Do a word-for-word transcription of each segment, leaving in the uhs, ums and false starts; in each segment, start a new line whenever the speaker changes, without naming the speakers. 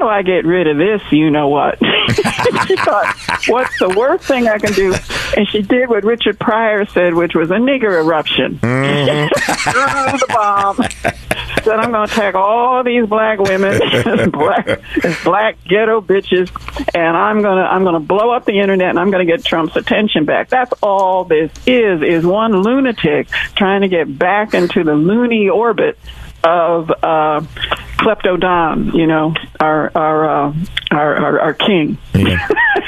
do I get rid of this? You know what? She thought, what's the worst thing I can do? And she did what Richard Pryor said, which was a nigger eruption. Mm-hmm. Threw the bomb. Said, I'm going to attack all these black women, black, black ghetto bitches, and I'm going to I'm going to blow up the internet, and I'm going to get Trump's attention back. That's all this is, is one lunatic trying to get back into the loony orbit of uh, Klepto Don, you know, our our uh, our, our our king. Yeah.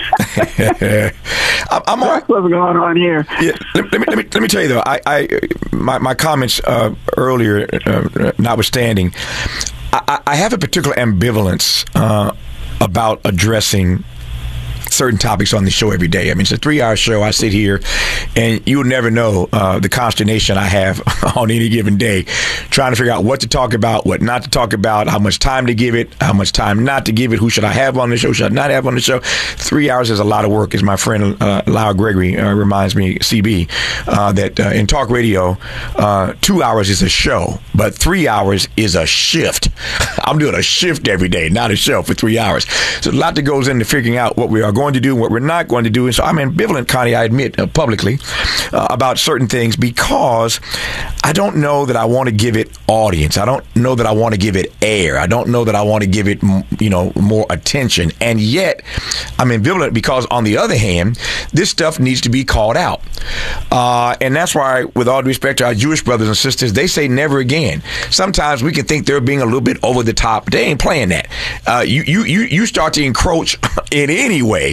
I'm on, That's what's going on here.
Yeah, let, let me let me let me tell you though. I, I my my comments uh, earlier, uh, notwithstanding, I, I have a particular ambivalence uh, about addressing certain topics on the show every day. I mean, it's a three-hour show. I sit here, and you'll never know uh, the consternation I have on any given day, trying to figure out what to talk about, what not to talk about, how much time to give it, how much time not to give it, who should I have on the show, should I not have on the show. Three hours is a lot of work, as my friend uh, Lyle Gregory uh, reminds me, C B, uh, that uh, in talk radio, uh, two hours is a show, but three hours is a shift. I'm doing a shift every day, not a show for three hours. So a lot that goes into figuring out what we are going to do and what we're not going to do. And so I'm ambivalent, Connie, I admit uh, publicly, uh, about certain things because I don't know that I want to give it audience. I don't know that I want to give it air. I don't know that I want to give it, you know, more attention. And yet I'm ambivalent because, on the other hand, this stuff needs to be called out. Uh, and that's why, with all due respect to our Jewish brothers and sisters, they say never again. Sometimes we can think they're being a little bit over the top. They ain't playing that. Uh, you, you, you, you start to encroach in any way,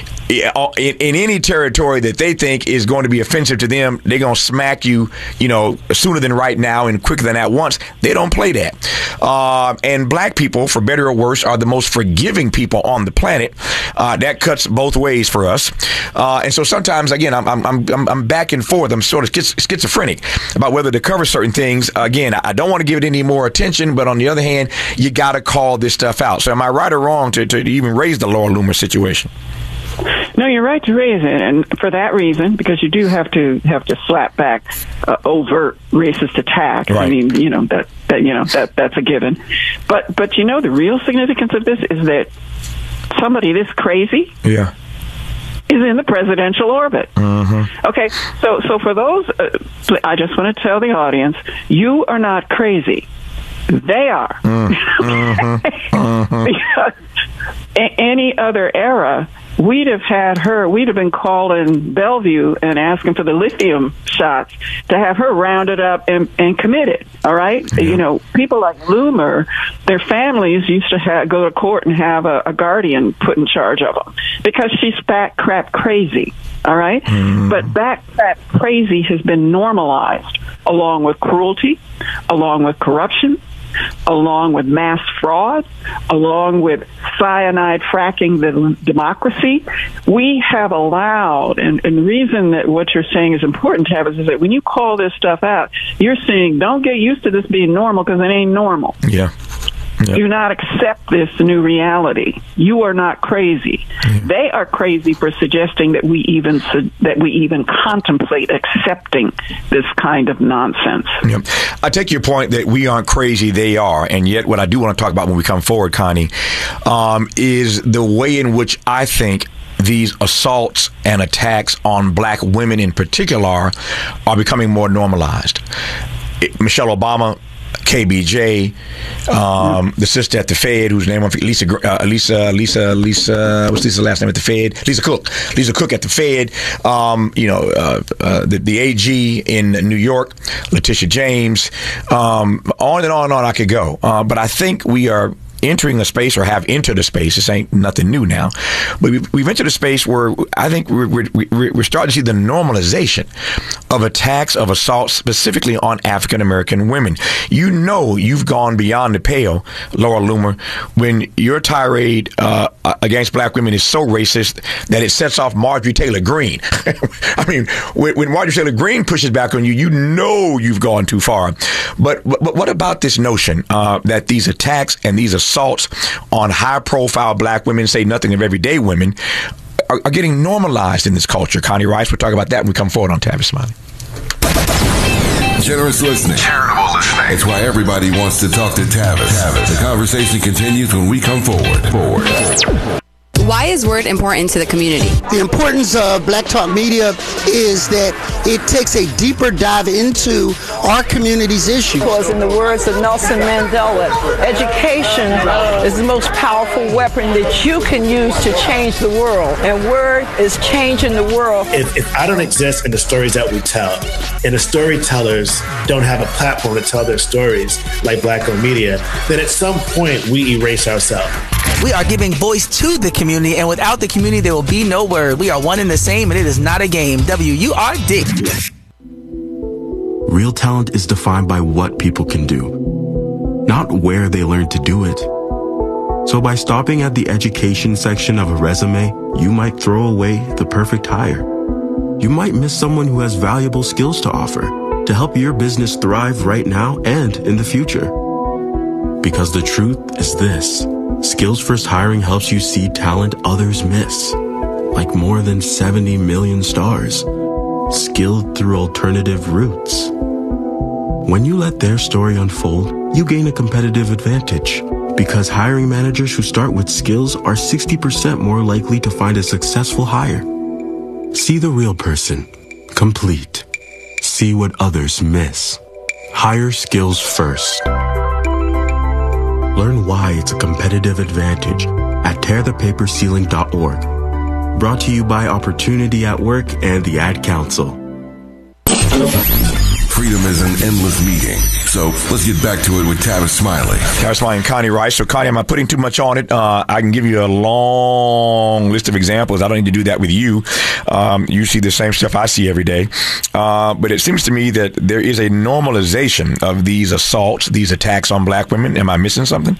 in, in any territory that they think is going to be offensive to them, they're going to smack you, you know, sooner than right now and quicker than at once. They don't play that. Uh, and black people, for better or worse, are the most forgiving people on the planet. Uh, that cuts both ways for us. Uh, and so sometimes, again, I'm, I'm, I'm, I'm back and forth. I'm sort of schizophrenic about whether to cover certain things. Again, I don't want to give it any more attention, but on the other hand, you got to call this stuff out. So am I right or wrong to, to even raise the Laura Loomer situation?
No, you're right to raise it, and for that reason, because you do have to have to slap back uh, overt racist attacks. Right. I mean, you know that that you know that that's a given. But but you know the real significance of this is that somebody this crazy,
yeah,
is in the presidential orbit.
Mm-hmm.
Okay, so so for those, uh, I just want to tell the audience, you are not crazy. They are.
Mm, mm-hmm, mm-hmm.
Because a- any other era, we'd have had her, we'd have been calling Bellevue and asking for the lithium shots to have her rounded up and, and committed, all right?
Yeah.
You know, people like Loomer, their families used to have, go to court and have a, a guardian put in charge of them because she's fat crap crazy, all right?
Mm.
But that crap crazy has been normalized along with cruelty, along with corruption, along with mass fraud, along with cyanide fracking the democracy. We have allowed, and, and the reason that what you're saying is important to have is, is that when you call this stuff out, you're saying, don't get used to this being normal because it ain't normal.
Yeah. Yep.
Do not accept this new reality. You are not crazy.
Yeah.
They are crazy for suggesting that we even su- that we even contemplate accepting this kind of nonsense.
Yep. I take your point that we aren't crazy, they are. And yet what I do want to talk about when we come forward, Connie, um, is the way in which I think these assaults and attacks on black women in particular are becoming more normalized. It, Michelle Obama, K B J, um, the sister at the Fed, whose name was Lisa, uh, Lisa, Lisa, Lisa, what's Lisa's last name at the Fed? Lisa Cook. Lisa Cook at the Fed. Um, you know, uh, uh, the, the A G in New York, Letitia James. Um, on and on and on I could go. Uh, but I think we are entering a space, or have entered a space. This ain't nothing new now, but we've, we've entered a space where I think we're, we're, we're starting to see the normalization of attacks, of assaults, specifically on African American women. You know, you've gone beyond the pale, Laura Loomer, when your tirade uh, against black women is so racist that it sets off Marjorie Taylor Greene. I mean, when, when Marjorie Taylor Greene pushes back on you, you know you've gone too far. But but what about this notion uh, that these attacks and these assaults assaults on high-profile black women, say nothing of everyday women, are, are getting normalized in this culture? Connie Rice, we'll talk about that when we come forward on Tavis Smiley.
generous listening.
Charitable listening.
It's why everybody wants to talk to Tavis. Tavis. The conversation continues when we come forward. Forward.
Why is Word important to the community?
The importance of Black Talk Media is that it takes a deeper dive into our community's issues.
Because in the words of Nelson Mandela, education is the most powerful weapon that you can use to change the world. And Word is changing the world.
If, if I don't exist in the stories that we tell, and the storytellers don't have a platform to tell their stories like Black-owned media, then at some point we erase ourselves.
We are giving voice to the community, and without the community, there will be no Word. We are one and the same, and it is not a game. W U R D.
Real talent is defined by what people can do, not where they learn to do it. So by stopping at the education section of a resume, you might throw away the perfect hire. You might miss someone who has valuable skills to offer to help your business thrive right now and in the future. Because the truth is this. Skills First Hiring helps you see talent others miss, like more than seventy million stars, skilled through alternative routes. When you let their story unfold, you gain a competitive advantage, because hiring managers who start with skills are sixty percent more likely to find a successful hire. See the real person, complete. See what others miss. Hire skills first. Learn why it's a competitive advantage at tear the paper ceiling dot org. Brought to you by Opportunity at Work and the Ad Council.
Freedom is an endless meeting. So let's get back to it with Tavis Smiley.
Tavis Smiley and Connie Rice. So, Connie, I'm not putting too much on it. Uh, I can give you a long list of examples. I don't need to do that with you. Um, you see the same stuff I see every day. Uh, but it seems to me that there is a normalization of these assaults, these attacks on black women. Am I missing something?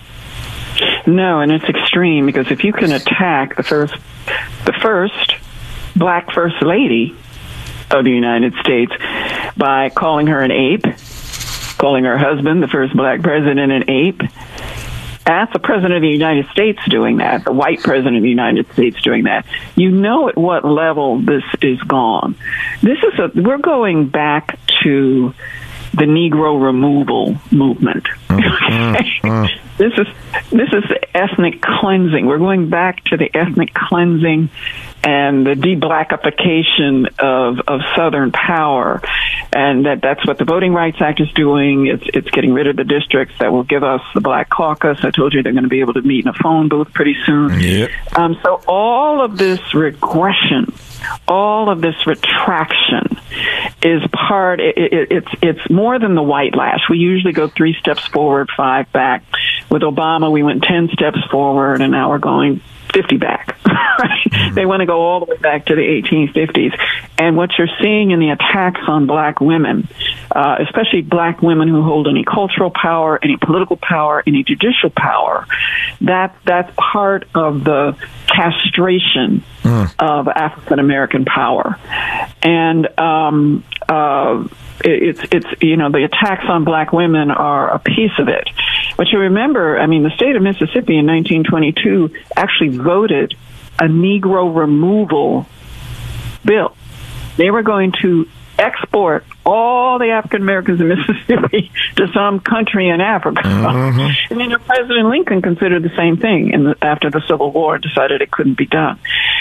No, and it's extreme, because if you can attack the first, the first black first lady of the United States by calling her an ape, calling her husband, the first black president, an ape. That's the president of the United States doing that, the white president of the United States doing that. You know at what level this is gone. This is a, we're going back to the Negro removal movement. Okay? This is this is ethnic cleansing. We're going back to the ethnic cleansing and the de-blackification of, of Southern power. And that, that's what the Voting Rights Act is doing. It's it's getting rid of the districts that will give us the Black Caucus. I told you they're going to be able to meet in a phone booth pretty soon.
Yep.
Um, so all of this regression, all of this retraction is part, it, it, it's it's more than the white lash. We usually go three steps forward, five back. With Obama, we went ten steps forward, and now we're going fifty back. Right? Mm-hmm. They want to go all the way back to the eighteen fifties. And what you're seeing in the attacks on black women, uh, especially black women who hold any cultural power, any political power, any judicial power, that that's part of the castration mm. of African American power. And um, uh, it, it's it's you know the attacks on black women are a piece of it. But you remember, I mean, the state of Mississippi in nineteen twenty-two actually voted a Negro removal bill. They were going to export all the African Americans in Mississippi to some country in Africa. Mm-hmm. And then President Lincoln considered the same thing in the, after the Civil War, decided it couldn't be done.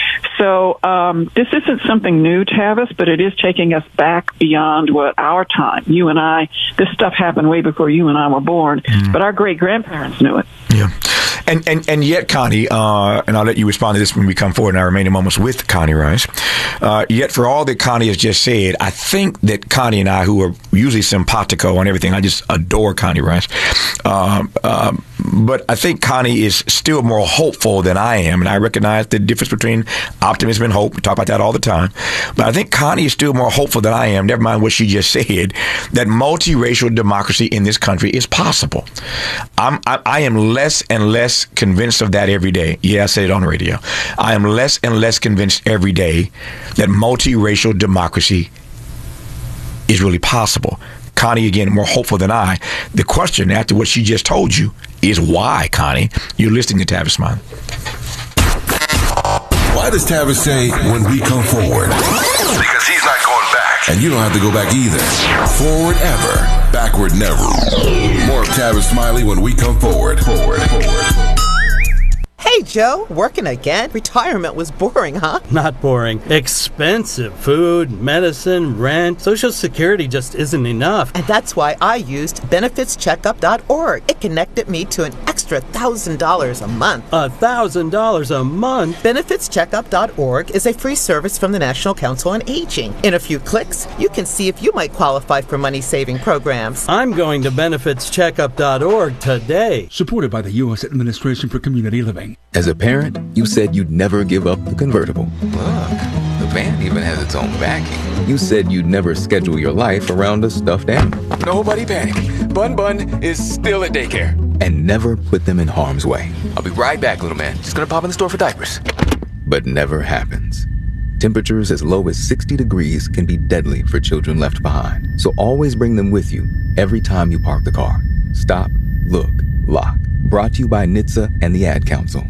So um, this isn't something new, Tavis, but it is taking us back beyond what our time. You and I, this stuff happened way before you and I were born, mm-hmm. but our great-grandparents knew it.
Yeah. And, and and yet, Connie, uh, and I'll let you respond to this when we come forward in our remaining moments with Connie Rice, uh, yet for all that Connie has just said, I think that Connie and I, who are usually simpatico on everything, I just adore Connie Rice, uh, uh, but I think Connie is still more hopeful than I am, and I recognize the difference between optimism and hope. We talk about that all the time. But I think Connie is still more hopeful than I am, never mind what she just said, that multiracial democracy in this country is possible. I'm, I, I am less and less convinced of that every day. Yeah, I said it on the radio. I am less and less convinced every day that multiracial democracy is really possible. Connie, again, more hopeful than I. The question after what she just told you is why, Connie? You're listening to Tavis Smiley.
Why does Tavis say when we come forward?
Because he's not going back.
And you don't have to go back either. Forward ever, backward never. More of Tavis Smiley when we come forward. Forward, forward.
Hey, Joe, working again? Retirement was boring, huh?
Not boring. Expensive. Food, medicine, rent. Social Security just isn't enough.
And that's why I used benefits checkup dot org. It connected me to an extra one thousand dollars a month.
A one thousand dollars a month?
benefits checkup dot org is a free service from the National Council on Aging. In a few clicks, you can see if you might qualify for money-saving programs.
I'm going to benefits checkup dot org today.
Supported by the U S Administration for Community Living.
As a parent, you said you'd never give up the convertible. Look, the van even has its own backing. You said you'd never schedule your life around a stuffed animal.
Nobody panic. Bun Bun is still at daycare.
And never put them in harm's way.
I'll be right back, little man. Just gonna pop in the store for diapers.
But never happens. Temperatures as low as sixty degrees can be deadly for children left behind. So always bring them with you every time you park the car. Stop, look, lock. Brought to you by N H T S A and the Ad Council.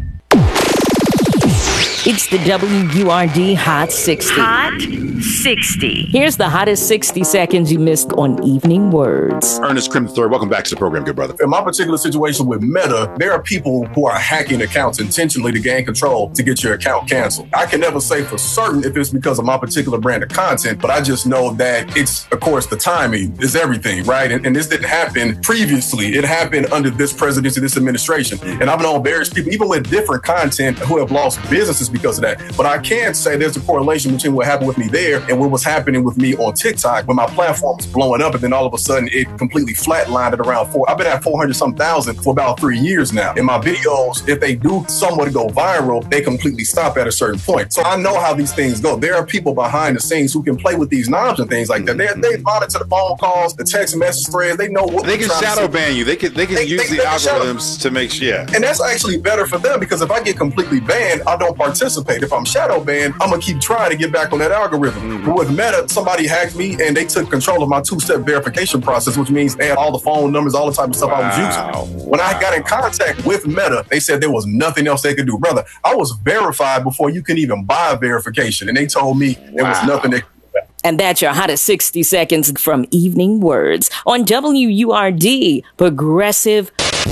It's the W U R D Hot sixty.
Hot sixty.
Here's the hottest sixty seconds you missed on Evening Words.
Ernest Krim the third, welcome back to the program, good brother.
In my particular situation with Meta, there are people who are hacking accounts intentionally to gain control to get your account canceled. I can never say for certain if it's because of my particular brand of content, but I just know that it's, of course, the timing is everything, right? And, and this didn't happen previously. It happened under this presidency, this administration. And I've known various people, even with different content, who have lost businesses because of that. But I can say there's a correlation between what happened with me there and what was happening with me on TikTok when my platform was blowing up and then all of a sudden it completely flatlined at around four. I've been at four hundred some thousand for about three years now. And my videos, if they do somewhat go viral, they completely stop at a certain point. So I know how these things go. There are people behind the scenes who can play with these knobs and things like that. They they monitor the phone calls, the text message threads. They know what
they can shadow ban you. They can they can they, use they, the they algorithms to make sure. Yeah.
And that's actually better for them because if I get completely banned, I don't participate. If I'm shadow banned, I'm gonna keep trying to get back on that algorithm. Mm-hmm. But with Meta, somebody hacked me and they took control of my two-step verification process, which means they had all the phone numbers, all the type of stuff wow. I was using. When wow. I got in contact with Meta, they said there was nothing else they could do. Brother, I was verified before you can even buy verification, and they told me there wow. was nothing they could do.
And that's your hottest sixty seconds from Evening Words on W U R D, Progressive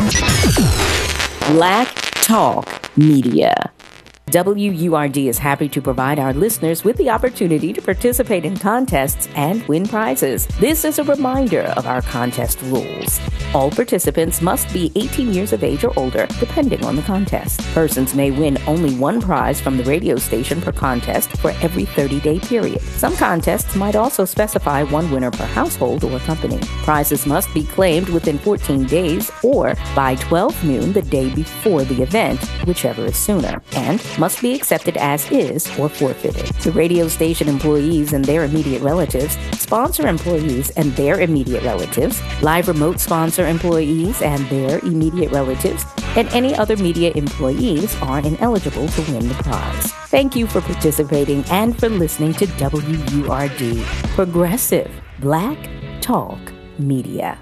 Black Talk Media. W U R D is happy to provide our listeners with the opportunity to participate in contests and win prizes. This is a reminder of our contest rules. All participants must be eighteen years of age or older, depending on the contest. Persons may win only one prize from the radio station per contest for every thirty-day period. Some contests might also specify one winner per household or company. Prizes must be claimed within fourteen days or by twelve noon the day before the event, whichever is sooner, and must be accepted as is or forfeited. The radio station employees and their immediate relatives, sponsor employees and their immediate relatives, live remote sponsor employees and their immediate relatives, and any other media employees are ineligible to win the prize. Thank you for participating and for listening to W U R D, Progressive Black Talk Media.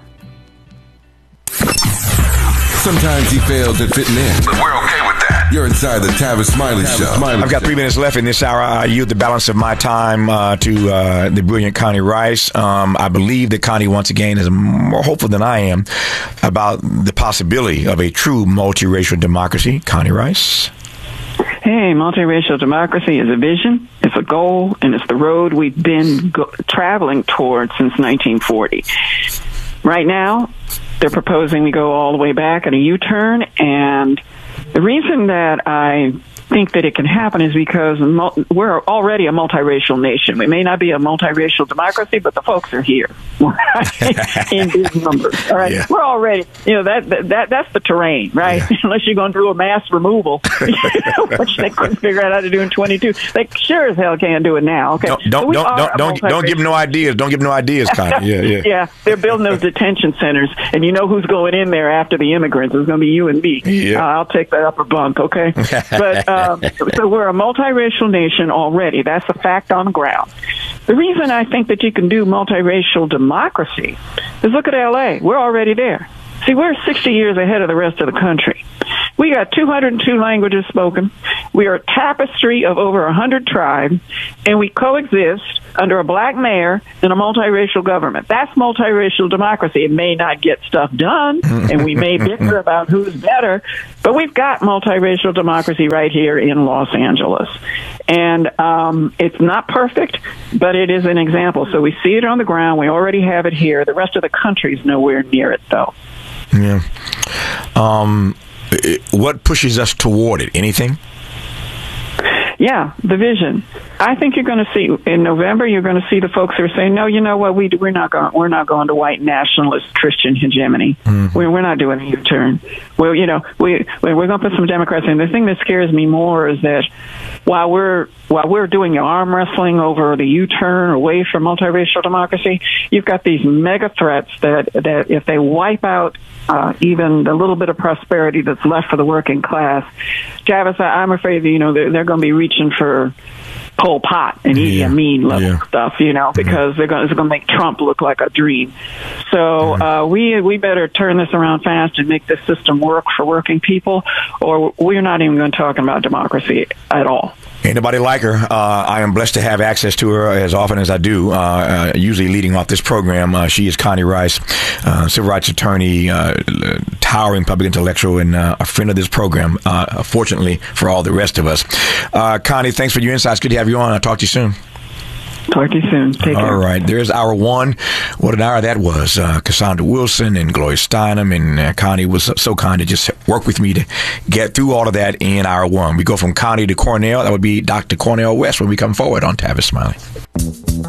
Sometimes he fails at fitting in, but we're okay with that. You're inside the Tavis Smiley Tavis Show.
Smiley I've got three minutes left in this hour. I yield the balance of my time uh, to uh, the brilliant Connie Rice. Um, I believe that Connie, once again, is more hopeful than I am about the possibility of a true multiracial democracy. Connie Rice.
Hey, multiracial democracy is a vision, it's a goal, and it's the road we've been go- traveling toward since nineteen forty. Right now, they're proposing we go all the way back at a U-turn, and the reason that I think that it can happen is because we're already a multiracial nation. We may not be a multiracial democracy, but the folks are here right? in big numbers. All right, yeah. We're already, you know, that that that's the terrain, right? Yeah. Unless you're going to do a mass removal, which they couldn't figure out how to do in twenty-two. They sure as hell can't do it now. Okay,
don't don't so don't don't, don't, don't give no ideas. Don't give no ideas, Connie. Yeah, yeah,
yeah. They're building those detention centers, and you know who's going in there after the immigrants? It's going to be you and me. Yeah. Uh, I'll take that upper bunk. Okay, but. Uh, Um, so we're a multiracial nation already. That's a fact on the ground. The reason I think that you can do multiracial democracy is look at L A. We're already there. See, we're sixty years ahead of the rest of the country. We got two hundred two languages spoken, We are a tapestry of over one hundred tribes, and we coexist under a black mayor in a multiracial government. That's multiracial democracy. It may not get stuff done, and we may bicker about who's better, but we've got multiracial democracy right here in Los Angeles. And um, it's not perfect, but it is an example. So we see it on the ground. We already have it here. The rest of the country's nowhere near it, though.
Yeah. Um, what pushes us toward it? Anything?
Yeah, the vision. I think you're going to see in November. You're going to see the folks who are saying, "No, you know what? We we're not going. We're not going to white nationalist Christian hegemony. Mm-hmm. We're we're not doing a U-turn. Well, you know, we we're going to put some Democrats in." The thing that scares me more is that while we're while we're doing arm wrestling over the U-turn away from multiracial democracy, you've got these mega threats that that if they wipe out uh, even the little bit of prosperity that's left for the working class, Travis, I, I'm afraid that, you know they're, they're going to be reaching for Pol Pot and Idi
yeah.
Amin level
yeah.
stuff, you know, because they're going, it's going to make Trump look like a dream. So uh, we we better turn this around fast and make this system work for working people, or we're not even going to talk about democracy at all.
Ain't nobody like her. Uh, I am blessed to have access to her as often as I do, uh, uh, usually leading off this program. Uh, she is Connie Rice, uh, civil rights attorney, uh, towering public intellectual, and uh, a friend of this program, uh, fortunately for all the rest of us. Uh, Connie, thanks for your insights. Good to have you on. I'll talk to you soon.
Talk to you soon. Take care.
All right. There's hour one. What an hour that was. Uh, Cassandra Wilson and Gloria Steinem, and uh, Connie was so kind to just work with me to get through all of that in hour one. We go from Connie to Cornell. That would be Doctor Cornell West when we come forward on Tavis Smiley.